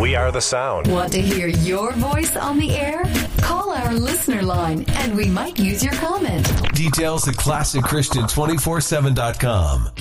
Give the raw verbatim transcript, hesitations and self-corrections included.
We are the sound. Want to hear your voice on the air? Call our listener line and we might use your comment. Details at classic christian two forty-seven dot com.